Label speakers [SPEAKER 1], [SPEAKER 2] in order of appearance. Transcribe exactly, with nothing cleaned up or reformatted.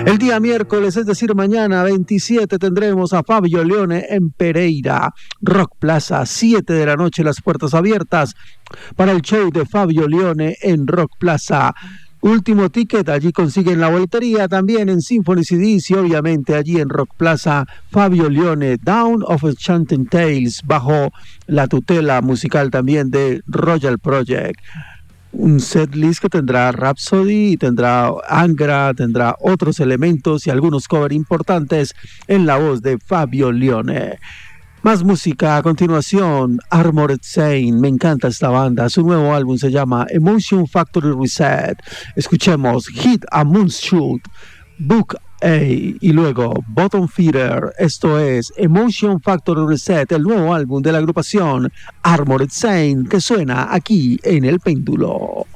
[SPEAKER 1] El día miércoles, es decir, mañana veintisiete, tendremos a Fabio Lione en Pereira, Rock Plaza, siete de la noche, las puertas abiertas para el show de Fabio Lione en Rock Plaza. Último ticket, allí consiguen la boletería, también en Symphony C Ds y obviamente allí en Rock Plaza, Fabio Lione, Down of Enchanted Tales, bajo la tutela musical también de Royal Project. Un set list que tendrá Rhapsody, tendrá Angra, tendrá otros elementos y algunos covers importantes en la voz de Fabio Lione. Más música a continuación, Armored Saint, me encanta esta banda, su nuevo álbum se llama Emotion Factory Reset. Escuchemos Hit a Moonshoot, Book A y luego Bottom Feeder. Esto es Emotion Factory Reset, el nuevo álbum de la agrupación Armored Saint que suena aquí en El Péndulo.